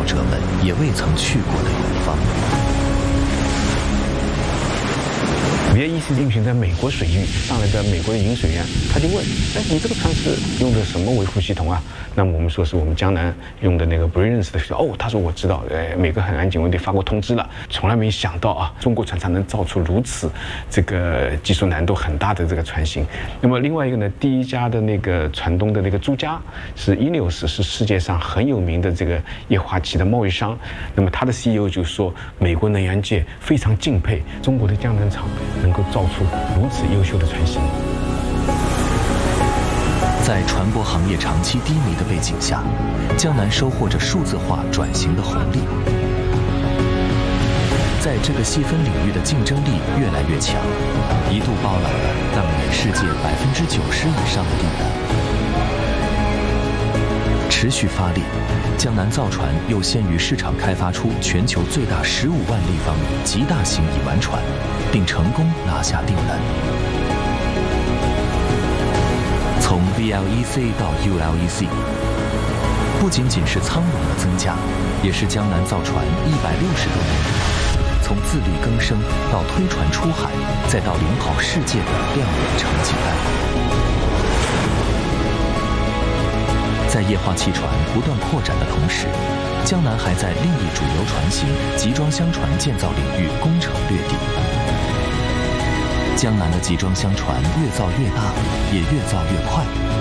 者们也未曾去过的远方。 VA-1C 运行在美国水域，上来的美国的饮水员，他就问：哎，你这个船是用的什么维护系统啊？那么我们说是我们江南用的那个 Brilliance 的系统。哦，他说我知道，美国海岸警卫队发过通知了，从来没想到啊，中国船厂能造出如此这个技术难度很大的这个船型。那么另外一个呢，第一家的那个船东的那个朱家是Ineos，是世界上很有名的这个液化气的贸易商。那么他的 CEO 就说，美国能源界非常敬佩中国的江南厂能够造出如此优秀的船型。 在船舶行业长期低迷的背景下，江南收获着数字化转型的红利。在这个细分领域的竞争力越来越强，一度包揽了当年世界90%以上的订单。持续发力，江南造船又先于市场开发出全球最大15万立方米极大型乙烷船，并成功拿下订单。从 VLEC 到 ULEC， 不仅仅是舱容的增加，也是江南造船160多年来，从自力更生到推船出海，再到领跑世界的亮眼成绩单。在液化气船不断扩展的同时，江南还在另一主流船型集装箱船建造领域攻城略地。江南的集装箱船越造越大，也越造越快。